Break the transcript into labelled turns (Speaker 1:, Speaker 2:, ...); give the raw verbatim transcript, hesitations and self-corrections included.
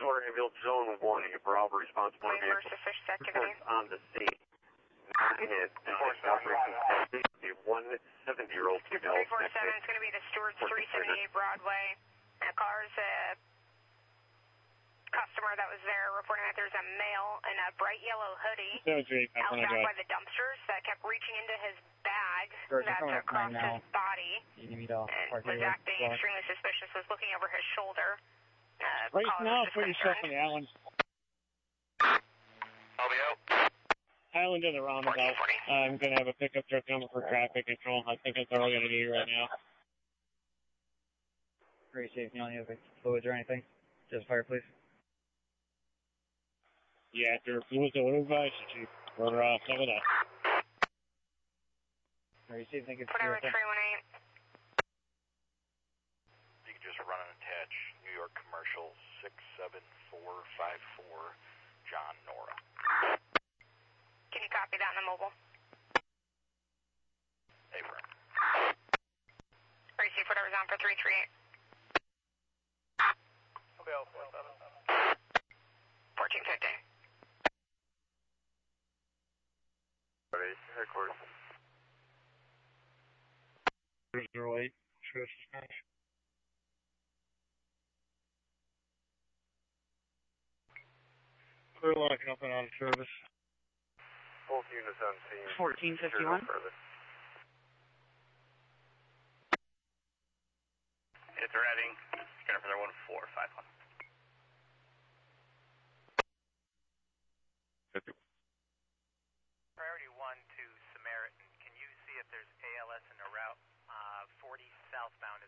Speaker 1: Order Ambulance Zone one, a Bravo responsible
Speaker 2: Mercer Fish activity.
Speaker 1: on the scene. And operation a one seventy-year-old female.
Speaker 2: three four seven is going to be the Stewart's three seventy-eight Broadway. The car's a customer that was there reporting that there's a male in a bright yellow hoodie out back by the dumpsters that kept reaching into his bag that's across his body and was acting extremely suspicious, was looking over his shoulder. Uh,
Speaker 3: right now, put yourself in the island.
Speaker 4: I'll be out.
Speaker 3: Island in the roundabout. I'm going to have a pickup truck coming for traffic control. I think that's all we're going to need right now.
Speaker 5: Very safe. You don't have fluids or anything? Just fire, please.
Speaker 3: Yeah, if your fluids are advised, Chief. We're uh, some of that.
Speaker 5: Very safe. Thank you.
Speaker 2: Whatever, three one eight.
Speaker 4: You can just run and attach New York Commercial six seven four five four, John Nora.
Speaker 2: Can you copy that on the mobile?
Speaker 4: Affirm.
Speaker 2: Receive whatever's on for three three eight.
Speaker 4: Okay, I'll four seven.
Speaker 2: fourteen fifty.
Speaker 1: Ready, headquarters.
Speaker 3: zero eight. Sure, smash. We're locking up and out of service.
Speaker 1: Both units on scene.
Speaker 2: fourteen fifty-one.
Speaker 4: It's ready. Scanner for their one four five one.
Speaker 6: Priority one to Samaritan. Can you see if there's A L S in the route uh, forty southbound